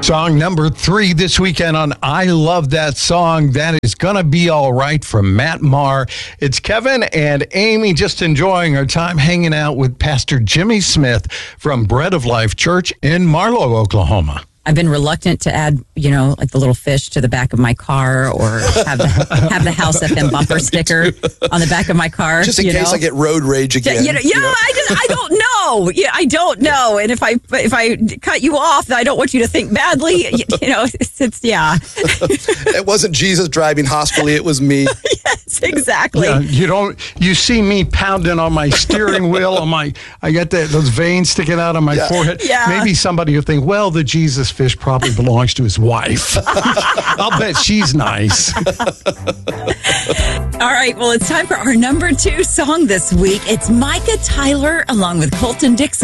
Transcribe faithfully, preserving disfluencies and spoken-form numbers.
Song number three this weekend on I Love That Song. That is Gonna Be All Right from Matt Maher. It's Kevin and Amy just enjoying our time hanging out with Pastor Jimmy Smith from Bread of Life Church in Marlow, Oklahoma. I've been reluctant to add, you know, like the little fish to the back of my car or have the, have the House F M bumper sticker on the back of my car. Just in you case know? I get road rage again. You know, yeah, you know? I, just, I don't know. Yeah, I don't know. And if I if I cut you off, I don't want you to think badly. You, you know, it's, it's yeah. It wasn't Jesus driving hospitally. It was me. Yes, exactly. Yeah, you don't. You see me pounding on my steering wheel. On my, I got the, those veins sticking out on my Yeah. forehead. Yeah. Maybe somebody will think, well, the Jesus fish probably belongs to his wife. I'll bet she's nice. All right, well, it's time for our number two song this week. It's Micah Tyler along with Colton Dixon.